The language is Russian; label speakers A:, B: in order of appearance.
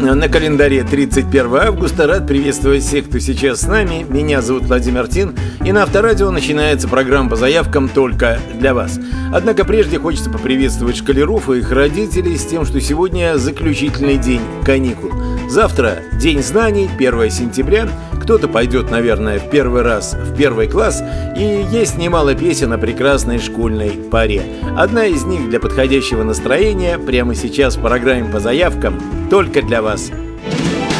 A: На календаре 31 августа. Рад приветствовать всех, кто сейчас с нами. Меня зовут Владимир Тин. И на Авторадио начинается программа по заявкам только для вас. Однако прежде хочется поприветствовать школяров и их родителей с тем, что сегодня заключительный день каникул. Завтра день знаний, 1 сентября. Кто-то пойдет, наверное, в первый раз в первый класс. И есть немало песен о прекрасной школьной паре. Одна из них для подходящего настроения прямо сейчас в программе по заявкам только для вас.